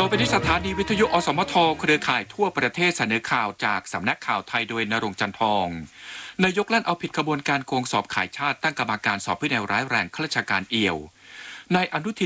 ไปที่สถานีวิทยุอสมทเครือข่ายทั่วประเทศเสนอข่าวจากสำนักข่าวไทยโดยณรงค์จันทองนายกลั่นเอาผิดขบวนการโกงสอบขายชาติตั้งกรรมการสอบวินัยร้ายแรงข้าราชการเอี่ยวนายอนุทิน